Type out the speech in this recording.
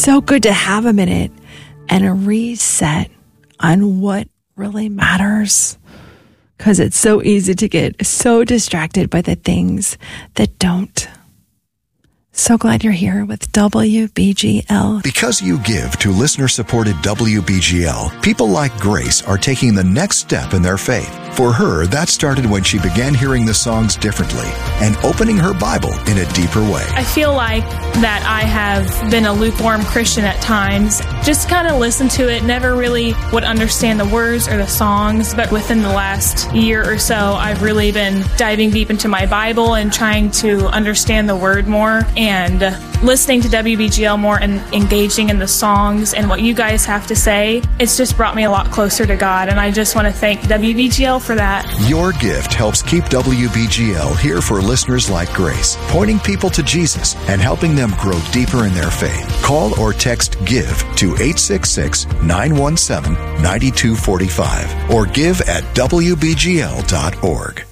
so good to have a minute and a reset on what really matters. Because it's so easy to get so distracted by the things that don't. So glad you're here with WBGL. Because you give to listener-supported WBGL, people like Grace are taking the next step in their faith. For her, that started when she began hearing the songs differently and opening her Bible in a deeper way. I feel like that I have been a lukewarm Christian at times. Just kind of listened to it, never really would understand the words or the songs. But within the last year or so, I've really been diving deep into my Bible and trying to understand the Word more, and listening to WBGL more and engaging in the songs and what you guys have to say. It's just brought me a lot closer to God, and I just want to thank WBGL for that. Your gift helps keep WBGL here for listeners like Grace, pointing people to Jesus and helping them grow deeper in their faith. Call or text GIVE to 866-917-9245 or give at WBGL.org.